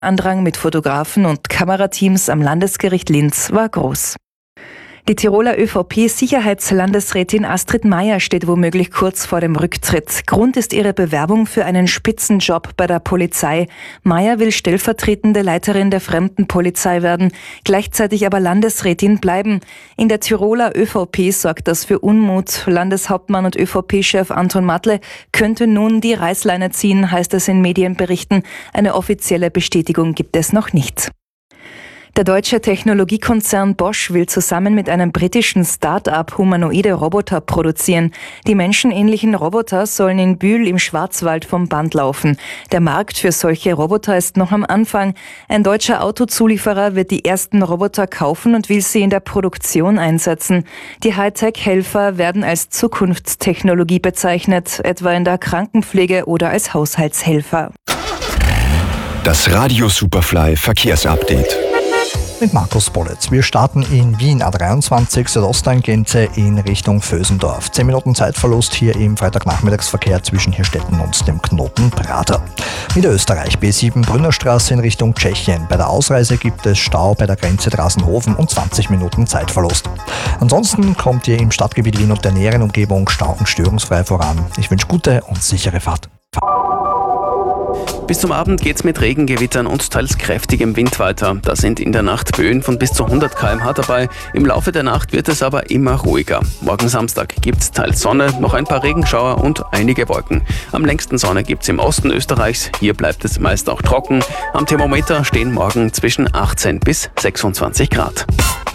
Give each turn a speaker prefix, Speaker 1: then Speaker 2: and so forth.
Speaker 1: Andrang mit Fotografen und Kamerateams am Landesgericht Linz war groß. Die Tiroler ÖVP-Sicherheitslandesrätin Astrid Maier steht womöglich kurz vor dem Rücktritt. Grund ist ihre Bewerbung für einen Spitzenjob bei der Polizei. Maier will stellvertretende Leiterin der Fremdenpolizei werden, gleichzeitig aber Landesrätin bleiben. In der Tiroler ÖVP sorgt das für Unmut. Landeshauptmann und ÖVP-Chef Anton Matle könnte nun die Reißleine ziehen, heißt es in Medienberichten. Eine offizielle Bestätigung gibt es noch nicht. Der deutsche Technologiekonzern Bosch will zusammen mit einem britischen Start-up humanoide Roboter produzieren. Die menschenähnlichen Roboter sollen in Bühl im Schwarzwald vom Band laufen. Der Markt für solche Roboter ist noch am Anfang. Ein deutscher Autozulieferer wird die ersten Roboter kaufen und will sie in der Produktion einsetzen. Die Hightech-Helfer werden als Zukunftstechnologie bezeichnet, etwa in der Krankenpflege oder als Haushaltshelfer.
Speaker 2: Das Radio Superfly Verkehrsupdate.
Speaker 3: Mit Markus Bollitz. Wir starten in Wien A23 Südosttangente in Richtung Vösendorf. 10 Minuten Zeitverlust hier im Freitagnachmittagsverkehr zwischen Hirstetten und dem Knoten Prater. Niederösterreich B7 Brünnerstraße in Richtung Tschechien. Bei der Ausreise gibt es Stau bei der Grenze Drasenhofen und 20 Minuten Zeitverlust. Ansonsten kommt ihr im Stadtgebiet Wien und der näheren Umgebung stau- und störungsfrei voran. Ich wünsche gute und sichere Fahrt.
Speaker 4: Bis zum Abend geht's mit Regengewittern und teils kräftigem Wind weiter. Da sind in der Nacht Böen von bis zu 100 km/h dabei. Im Laufe der Nacht wird es aber immer ruhiger. Morgen Samstag gibt's teils Sonne, noch ein paar Regenschauer und einige Wolken. Am längsten Sonne gibt's im Osten Österreichs. Hier bleibt es meist auch trocken. Am Thermometer stehen morgen zwischen 18 bis 26 Grad.